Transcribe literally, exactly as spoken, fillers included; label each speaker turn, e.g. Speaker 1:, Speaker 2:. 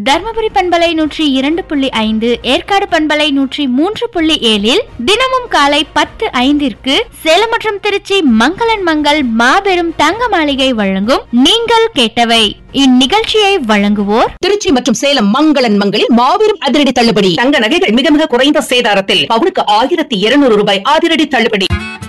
Speaker 1: தர்மபுரி பண்பலை நூற்றி இரண்டு புள்ளி ஐந்து, ஏற்காடு பண்பலை நூற்றி மூன்று புள்ளி ஏழில் தினமும் காலை பத்து ஐந்திற்கு சேலம் மற்றும் திருச்சி மங்களன் மங்கள் மாபெரும் தங்க மாளிகை வழங்கும் நீங்கள் கேட்டவை. இந்நிகழ்ச்சியை வழங்குவோர்
Speaker 2: திருச்சி மற்றும் சேலம் மங்களன் மங்களில் மாபெரும் அதிரடி தள்ளுபடி. தங்க நகைகள் மிக மிக குறைந்த சேதாரத்தில் பவுனுக்கு ஆயிரத்தி இருநூறு ரூபாய் அதிரடி தள்ளுபடி.